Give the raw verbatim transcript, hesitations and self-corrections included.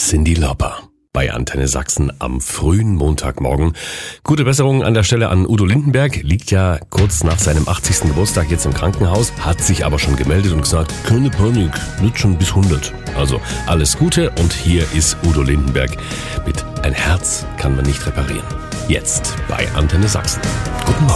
Cyndi Lauper bei Antenne Sachsen am frühen Montagmorgen. Gute Besserung an der Stelle an Udo Lindenberg. Liegt ja kurz nach seinem achtzigsten Geburtstag jetzt im Krankenhaus, hat sich aber schon gemeldet und gesagt, keine Panik, nicht schon bis hundert. Also alles Gute und hier ist Udo Lindenberg mit Ein Herz kann man nicht reparieren. Jetzt bei Antenne Sachsen. Guten Morgen.